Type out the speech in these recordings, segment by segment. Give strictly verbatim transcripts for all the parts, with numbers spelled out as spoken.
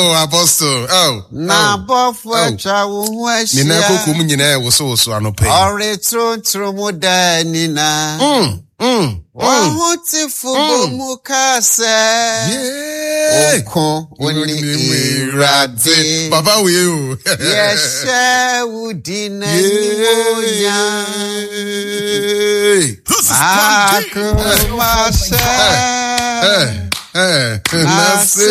Oh, Apostle. Oh. Na bofwe cha wuhwe shia. Nina kuku mnyine woso woso anope. Ore tru tru muda nina. Mm. Mm. Wahuti fubo mukase. Yeah. Oko uni irade. Papa we you. Yeshe udine niwonya. Akumase. Eh. Eh. Nase.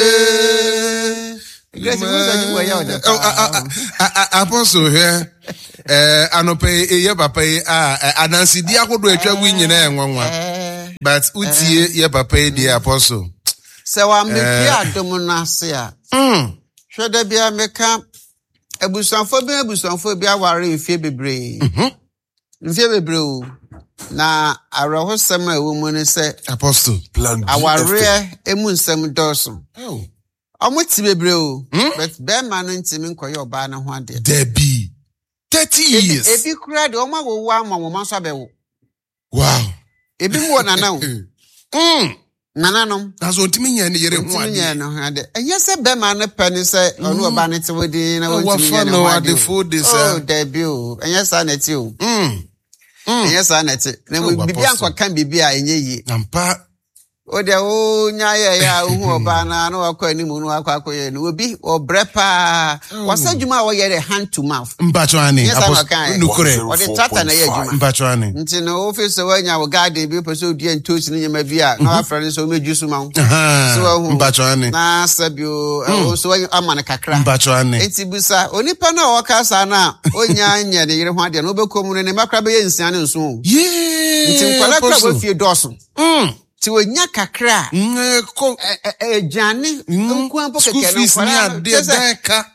Apostle here. Eh, anope ye papa ah anansi di akodo atwa wi nyina enwanwa. But utie ye papa di apostle. Se wa me bia adom na se a. Mm. Hwede bia meka ebusanfo bi ebusanfo bi aware mfie bebre. Mhm. Mfie bebre o. Na arahosem a ewo mu ne se apostle plan aware emu nsem doso. Oh. Omo ti bebre o. But be ma no ntimi nkoye oba na ho ade. Debi thirty years. Ebi kura de oma wo wa ma wo ma so abewo. Wow. Ebi mo na na o. Mm. Nana no. Aso ntimi nya ne yere ho ade. Ntimi nya no ade. Enye se be ma no pe ni se onu oba ne te wodi na won ntimi nya no ade for this. Oh, debi o. Enye sa na ti o. Mm. Mm. Enye sa na ti. Na bibi anko kan bibi a enye yi. Ampa. O de o nya ye ya ohu oba na na wakọ animu no wakọ akoye no obi obrepa wasa djuma wo ye hand to mouth mbacho ani apostle nukure o de tata na ye djuma mbacho ani nti no office we nya wo garden bi pese odi ntosi ni nyama bi a na afra ni so meju su ma ho so mbacho ani na sabio o so amana kakra mbacho ani enti busa onipa na wo kasa na onya nya de yire ho ade na obekom ne makra be ye nsia ne nso ye nti kwala kra bo fie doso mm ti wonya kakra ko ejane nkuan po keke no kwara de deka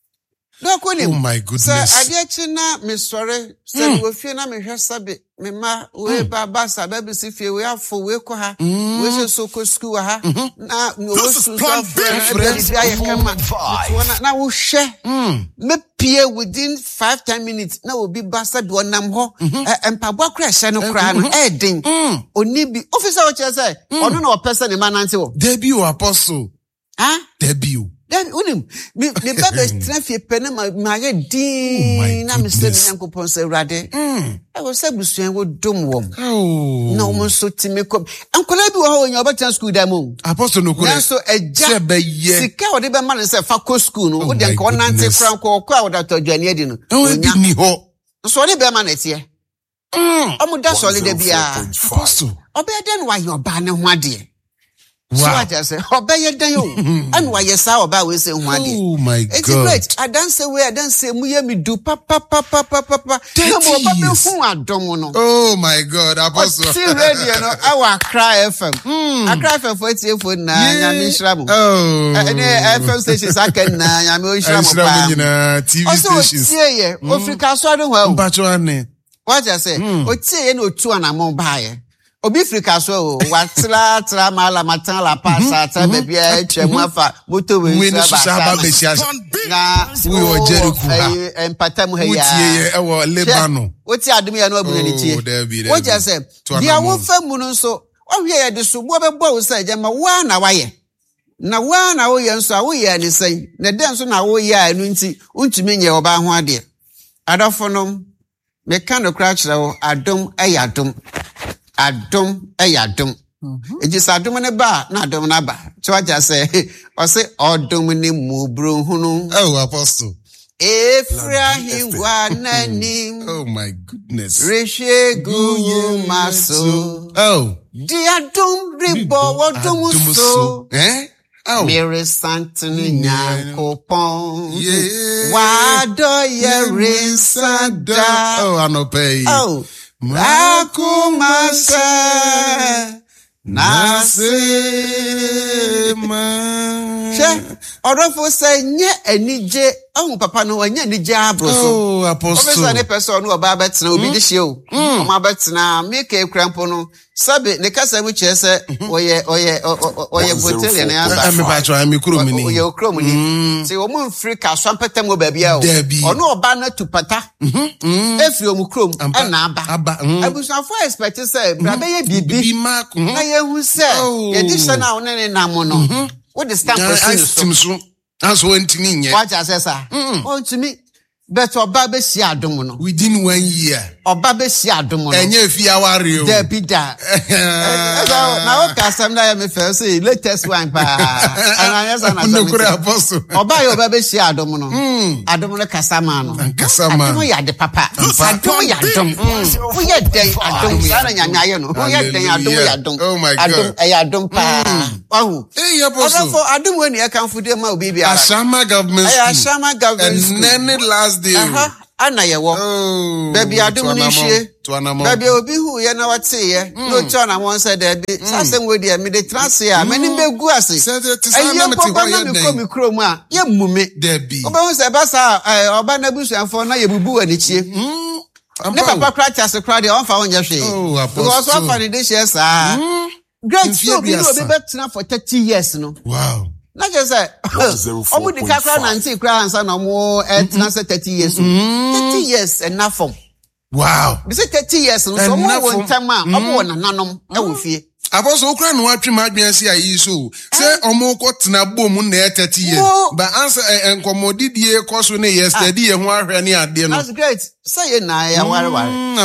no ko ni oh my goodness sa ade chi na me sore se wo fie na me hwesabe me ma we baba sa baby si fie we afo we ko ha we se so ko school ha na no wo su so friend ya ye kama na wo hwe me pie within five to ten minutes na obi basa do nam ho empabo akra hye no kra no e den oni bi officer o che say ono na o person ni manante wo debi o apostle ah debi o then unim me me baba strafie pe na ma ye din na me se nyankopon se urade e wo se busuan wo dom wo na wo so timi kom ankola bi wo ho nya obatan school da mu apostle no kure so eja sika wo de be man se fa ko school no wo de nko nante kran ko ko da to dwane adi no onya ni ho so ni be man etie mm omo da solid bia apostle obe den wa yo ba ne ho ade so I just say obey den yo and why you say oba we say ho ade oh my god it's great I don't say we I don't say mu ye mi do pa pa pa pa pa pa no mo ba be fu adom no oh my god apostle see radio no our cry F M I cry F M for eighty phone na nya mi shramu oh and F M stations akan na nya mi shramu pa T V stations also tie ye Africa so do ho mbacho ane what I say o tie ye no tu anamon ba ye obi Africa so watra tra mala matan la pasa ta baby e twemu afa moto we saba na we o Jericho ha empatam ha ya wotie ye e wo Lebanon wotie adum ya no abuna ni tie what I say dia wo famu no so o hwe ye de so bo be bo wo say jama wa na waye na wa na wo ye nso a wo ye ani sai na den so na wo ye anu nti untumi nye oba ho ade adofo no me kan no kra kire wo adom ayadom adom ayadom ejisa adom ne ba na adom na ba so aja say o say odom ni mubro hunu oh apostle Ephraim wanani oh my goodness Reshegu maso oh di adom ribo wodom so eh oh Mary Santini Nyankopon yeah wado ye rinsada oh anope oh Makumasa Nasema She Orofo say nye enije ohun papa no nye enije abroso oh apostle Officer ne person no oba betina obi dihye o o ma betina make ekrampo no sabe ne kasa mu che se oye oye oye botel ne asa me ba try me kuro mi ni oye okro mu ni ti o mu mfiri ka so ampata mu ba bia o ono oba na tupata efiri o mu krom na aba abusuafo expect say bra be ye bibi na ye hu say ye di se na one ne nam no what the stamp person so That's one thing. What I say, sir? Oh, to me, but Oba be si adom no. Within one year. Oba be si adom no. Enye fi aware o. There be that. So now what custom na me first say latest one pa. And I yes na no kure apostle. Oba yo be si adom no. Adom no kasama no. Kasama. Adom ya de papa. Adom ya adom. Wo ye den adom sa na nyame aye no. Wo ye den adom ya adom. Oh my God. Adom e adom pa. Wahu. Eh apostle. For adom we na kan fude ma obi bia. Ashama government. Eh Ashama government. And then last day. Aha. Ana ye wo. Baby adom ni hie. Baby obi hu ye na wate ye. No chona won say there be. Sasem we dey me dey trans ya. Mani begu ase. Ayi papa na me ko mi krom a ye mume. There be. Oba hu say ba sa oba na busuanfo na ye bubu ani chie. Ne papa kra chase kra dey on fa won ye hwe. Because what for the this year sa. Great so be obi betena for thirty years no. Wow. Not just say, omu di kakra nanti kra ansa na mo etna say thirty years. thirty years enough for. Wow. Be say thirty years no so mo won tama, omo won nananom e wo fie. Apostle okra no atwe madwen se ayi so. Say omo ko tena bom na thirty years. But answer enkomodidie koso ne yesterday ye ho ahwe ne ade no. That's great. Say na ya ware ware.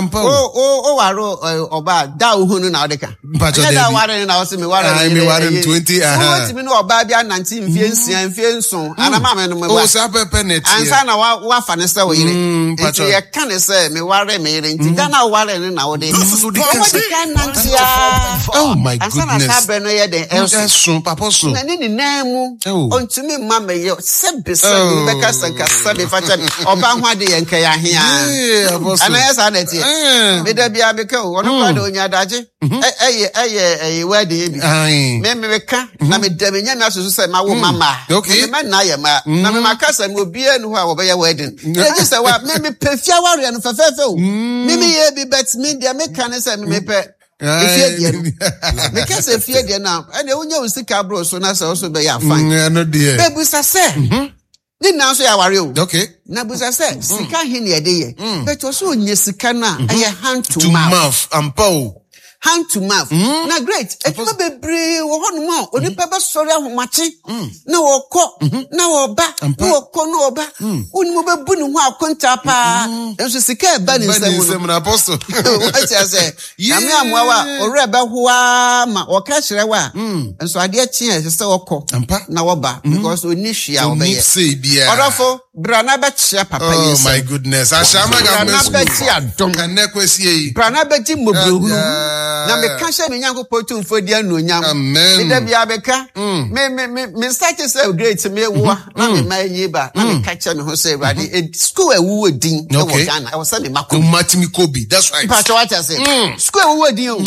O o o waro oba da uhunu na odeka. Ya da ware na o se me ware. I me ware twenty aha. O ti me no oba bia nineteen mfie nsia mfie nson. Ana ma me no me wa. O sa pepe net. Ansa na wa wa fa ne se wo yire. Nti ye kan ne se me ware me yire nti da na ware ne na wo de. O di kan nantia. Oh my goodness. Ansa na sabre no ye de enso. So papa so. Na ni ni namu. Ontumi ma me ye se besa ni be ka sanka sabe fa cha. Oba ho ade ye nka ya hia. Ana yes aneti me da bia be ka wo no kwa de onya daje eye eye eye wedding bi me me me ka na me da me nya me asusu say ma wo mama me ma na ye ma na me makasa me obi enu ho a wo be ye wedding e je say wa me me pefia ware no fefefe o me me ye bi bet me dia me ka ne say me me pe ifie dia no me ka say fie dia na e de onya usika bro so na say so be ya fine no dia be bu sa say ni na so ya ware o. Okay. Na buza say sika he na ede ye. But also onye sika na eye hand to, to mouth. mouth ampo. Hand to mouth. Na great. E ma bebre wo hono ma onipa ba sori ahomache. Na wo ko, na wo ba, na wo ko na wo ba. Oni mo be bu ni ho akonta pa. Enso sika e ba ni nsem na apostle. What you say? Na me amwa wa ore be hoa ma wo ka kire wa. Enso ade a chi e se wo ko. Na wo ba because oni hwia wo be ye. Orofo brana ba chia papa oh yes. My goodness. Ashama brana ba chia dom. Ane kwesi yi. Brana ba ti mobrohunu. Na me ka hye me nyankopɔ tumfo di anuonyam. Amen. Me da bia be ka. Me me me me start say great me wo. Na me ma yi ba. Na me ka kye me ho say Awurade school e wo din e wo Ghana. E wo say me makɔ. Matimi Kobi. That's right. Pastor what I say. School e wo din o.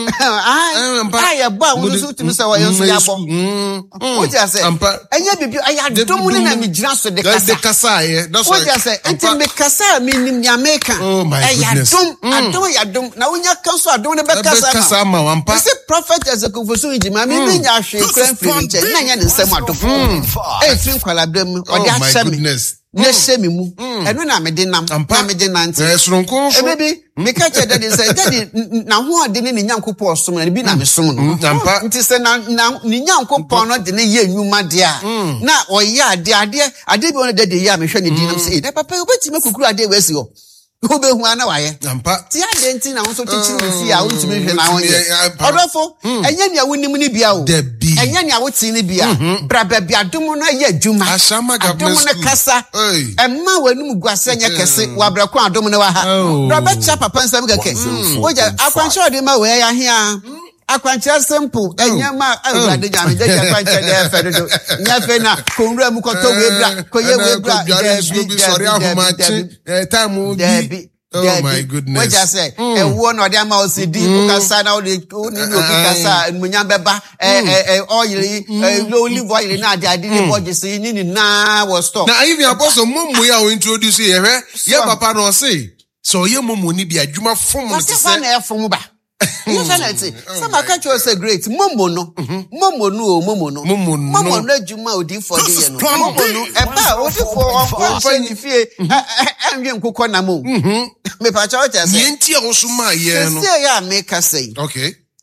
Ah. Ah ya ba wo so tumi say wo yo so ya bɔ. What I say. Enya bibi aya dom ni na me gyina so de kasa. That's what I say. Enti me kasa me nim nyameka. Oh my goodness. Adom, adom ya dom. Na wonya kanso adom ne be kasa. Kasa ma wampa. Say prophet Ezekiel so njima me me nya hwe kran firi nche. Na nya ne nsem adom. Eh trin kwala bram odi acha me. Ne se me mu. Eno na me de nam. Na me de nante. Eh soronko so. E baby, me ka che daddy say daddy na ho ade ne nyankopɔ som na bi na me som no. Nti se na ni nyankopɔ no de ne ye nwuma de a. Na oye ade ade ade bi on daddy ya me hwɛ ne di nam say da papa obeti me kukuru ade we si ho. Obe hu ana wa ye. Ampa. Ti ade nti na won so chichi me fi a won tumi hwɛ na won ye. Odofo, enye ne awonim ni bia o. Enye ne awoti ni bia. Braba bia dom no ye adwuma. Ashama government school. Adom no kasa. Emma wanum guase nye kese. Wa brako adom no wa ha. Braba cha papa nsam keke. Oja akwanche ode ma we ya hia. Akwanche simple. Enye ma Awurade nyame de akwanche de fe do. Nya fe na konwura mu koto we bra. Koye we bra. Debi sorry ahomachi. Eh time Debi. Oh my goodness. What you say? E wo no de ama O C D ukasa na o de ni no kasa nmunya beba eh eh oil eh olive oil na ade ade ni budget say ni ni na was stop. Na even apostle momo ya o introduce ye hwe ye papa no say so ye momo ni bi adwuma fom no ti say na e fom ba. You say na ti some catch you say great momo no momo no o momo no momo no adwuma odi for de ye no momo no e ba odi for on for ni fie enwe nkokɔ na mo me pa cha o cha say ye ntia wo so ma ye no say ya make say okay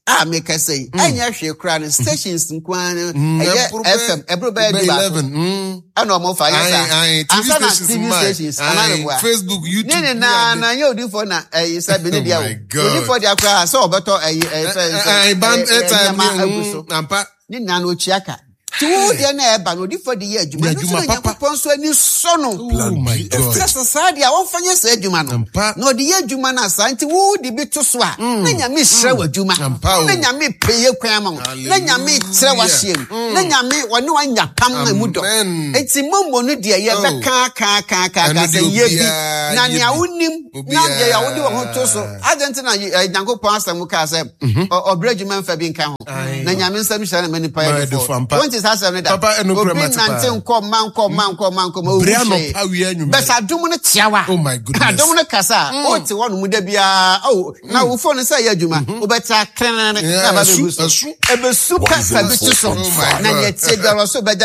Ah, make I say, I near she crying stations in Kwan, F M, every bed eleven. I know more fire. I T V stations, Facebook, YouTube. Na na you do for na eh say Benedia. You for their cry so better eh I ban airtime ampa. Ni na no chiaka. Tu de na eba no di for the year adwuma. No Nyankopon so ani so no. Oh my God. Sasa sadia won fanya say adwuma no. No de year adwuma na sa nti wo di bi to so a. Na nyame hre wadwuma. Na nyame peye kwan ma wo. Na nyame hre wa hiem. Na nyame wone wanya pam na mu do. Enti mommo no de ye be ka ka ka ka ka say ye bi. Na nya wonim na de ya wodi wo ho to so. Argentina Nyankopon asem ka say obradwuma mfa bi nka ho. Na nyame nsam hre na mani pa ye. Papa eno grammatica. Come man, come man, come man, come over. Besa dumune tiawa. Oh my goodness. Dumune kasa. Oh, ti wonu mu da bia. Oh, na wo phone say adwuma. Wo beta kren na ba beguso. Ebe super sabi to so. Na ye tie garo so be